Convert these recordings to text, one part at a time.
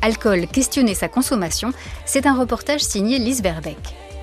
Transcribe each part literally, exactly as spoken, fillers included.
Alcool, questionner sa consommation. C'est un reportage signé Lise Verbeek.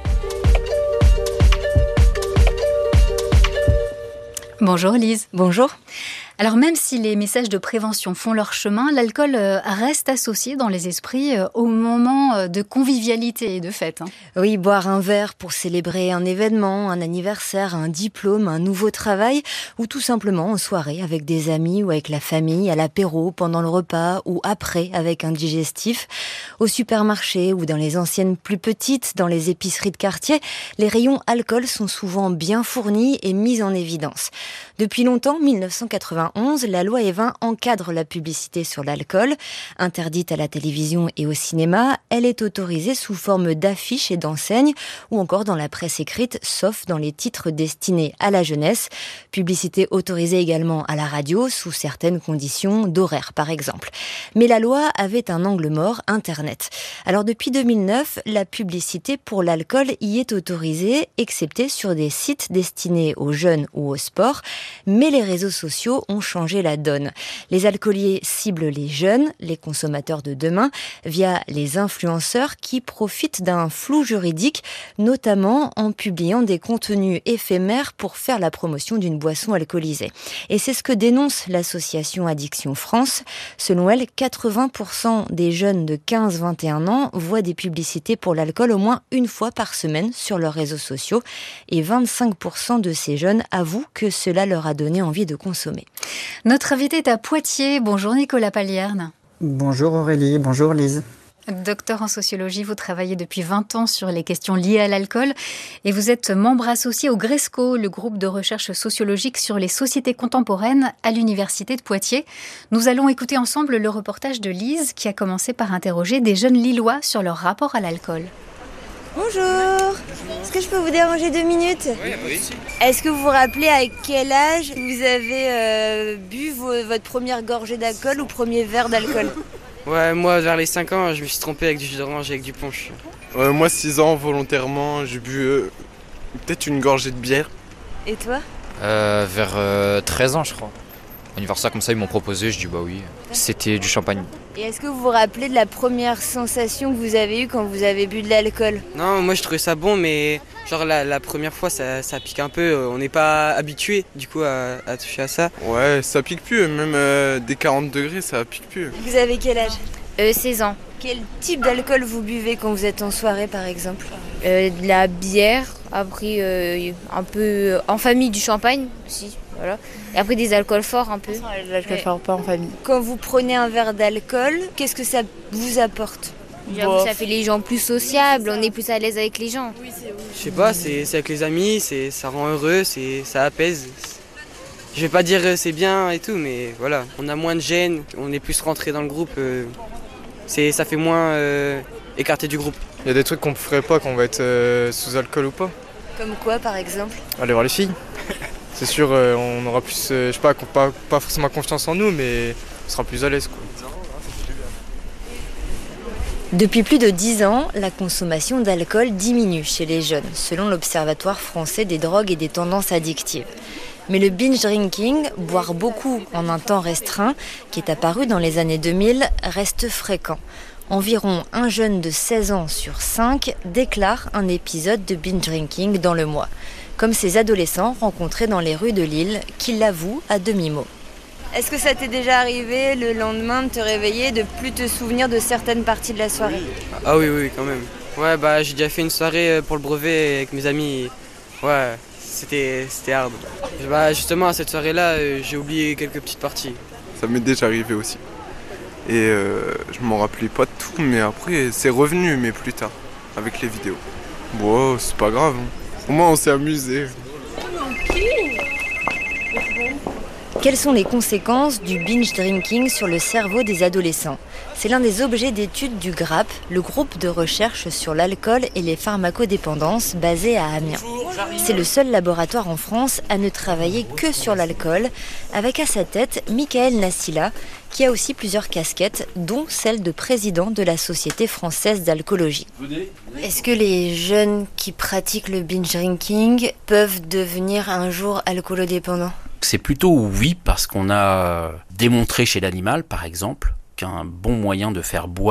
Bonjour Lise. Bonjour. Alors même si les messages de prévention font leur chemin, l'alcool reste associé dans les esprits au moment de convivialité et de fête. Hein. Oui, boire un verre pour célébrer un événement, un anniversaire, un diplôme, un nouveau travail, ou tout simplement en soirée avec des amis ou avec la famille, à l'apéro, pendant le repas ou après avec un digestif. Au supermarché ou dans les anciennes plus petites, dans les épiceries de quartier, les rayons alcool sont souvent bien fournis et mis en évidence. Depuis longtemps, dix-neuf cent quatre-vingt-onze, la loi Evin encadre la publicité sur l'alcool. Interdite à la télévision et au cinéma, elle est autorisée sous forme d'affiches et d'enseignes ou encore dans la presse écrite, sauf dans les titres destinés à la jeunesse. Publicité autorisée également à la radio, sous certaines conditions d'horaire par exemple. Mais la loi avait un angle mort, Internet. Alors depuis deux mille neuf, la publicité pour l'alcool y est autorisée, excepté sur des sites destinés aux jeunes ou au sport. Mais les réseaux sociaux ont changé la donne. Les alcooliers ciblent les jeunes, les consommateurs de demain, via les influenceurs qui profitent d'un flou juridique, notamment en publiant des contenus éphémères pour faire la promotion d'une boisson alcoolisée. Et c'est ce que dénonce l'association Addiction France. Selon elle, quatre-vingts pour cent des jeunes de quinze à vingt et un ans voient des publicités pour l'alcool au moins une fois par semaine sur leurs réseaux sociaux. Et vingt-cinq pour cent de ces jeunes avouent que cela leur a donné envie de consommer. Notre invité est à Poitiers. Bonjour Nicolas Palierne. Bonjour Aurélie, bonjour Lise. Docteur en sociologie, vous travaillez depuis vingt ans sur les questions liées à l'alcool et vous êtes membre associé au GRESCO, le groupe de recherche sociologique sur les sociétés contemporaines à l'Université de Poitiers. Nous allons écouter ensemble le reportage de Lise qui a commencé par interroger des jeunes Lillois sur leur rapport à l'alcool. Bonjour, est-ce que je peux vous déranger deux minutes ? Oui, oui. Est-ce que vous vous rappelez à quel âge vous avez euh, bu vo- votre première gorgée d'alcool ou premier verre d'alcool ? Ouais, moi vers les cinq ans, je me suis trompé avec du jus d'orange et avec du punch. Euh, moi six ans, volontairement, j'ai bu euh, peut-être une gorgée de bière. Et toi ? euh, Vers euh, treize ans je crois. Anniversaire comme ça, ils m'ont proposé, je dis bah oui. C'était du champagne. Et est-ce que vous vous rappelez de la première sensation que vous avez eue quand vous avez bu de l'alcool ? Non, moi je trouvais ça bon, mais genre la, la première fois ça, ça pique un peu, on n'est pas habitué du coup à, à toucher à ça. Ouais, ça pique plus, même euh, des quarante degrés, ça pique plus. Vous avez quel âge ? Euh, seize ans. Quel type d'alcool vous buvez quand vous êtes en soirée par exemple ? Euh, de la bière, après euh, un peu en famille du champagne aussi, voilà. Et après des alcools forts un peu. L'alcool fort, pas en famille. Quand vous prenez un verre d'alcool, qu'est-ce que ça vous apporte ? J'avoue, ça fait les gens plus sociables, on est plus à l'aise avec les gens. Je sais pas, c'est, c'est avec les amis, c'est, ça rend heureux, c'est, ça apaise. Je vais pas dire euh, c'est bien et tout, mais voilà, on a moins de gêne, on est plus rentré dans le groupe, euh, c'est, ça fait moins euh, écarté du groupe. Il y a des trucs qu'on ne ferait pas quand on va être euh, sous alcool ou pas. Comme quoi par exemple ? Aller voir les filles. C'est sûr, euh, on aura plus, euh, je sais pas, pas, pas forcément confiance en nous, mais on sera plus à l'aise, quoi. Depuis plus de dix ans, la consommation d'alcool diminue chez les jeunes, selon l'Observatoire français des drogues et des tendances addictives. Mais le binge drinking, boire beaucoup en un temps restreint, qui est apparu dans les années deux mille, reste fréquent. Environ un jeune de seize ans sur cinq déclare un épisode de binge drinking dans le mois, comme ces adolescents rencontrés dans les rues de Lille qui l'avouent à demi-mot. Est-ce que ça t'est déjà arrivé le lendemain de te réveiller, de plus te souvenir de certaines parties de la soirée ? Ah oui, oui, quand même. Ouais, bah j'ai déjà fait une soirée pour le brevet avec mes amis. Ouais, c'était, c'était hard. Bah justement, à cette soirée-là, j'ai oublié quelques petites parties. Ça m'est déjà arrivé aussi. Et euh, je m'en rappelais pas de tout, mais après c'est revenu, mais plus tard, avec les vidéos. Bon, c'est pas grave. Hein. Au moins on s'est amusé. Quelles sont les conséquences du binge drinking sur le cerveau des adolescents ? C'est l'un des objets d'étude du GRAP, le groupe de recherche sur l'alcool et les pharmacodépendances basé à Amiens. C'est le seul laboratoire en France à ne travailler que sur l'alcool, avec à sa tête Michael Nassila, qui a aussi plusieurs casquettes, dont celle de président de la Société française d'alcoolologie. Est-ce que les jeunes qui pratiquent le binge drinking peuvent devenir un jour alcoolodépendants ? C'est plutôt oui, parce qu'on a démontré chez l'animal, par exemple, qu'un bon moyen de faire boire